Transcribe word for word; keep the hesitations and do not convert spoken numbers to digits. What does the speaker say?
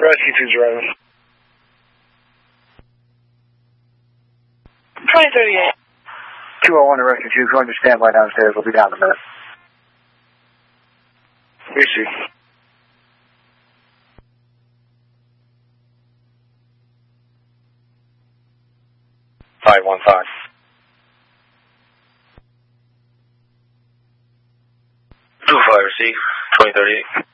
Rescue two driving. twenty thirty-eight. two oh one to Rescue two, going to standby downstairs. We'll be down in a minute. We see. five one five. two five, receive, twenty thirty-eight.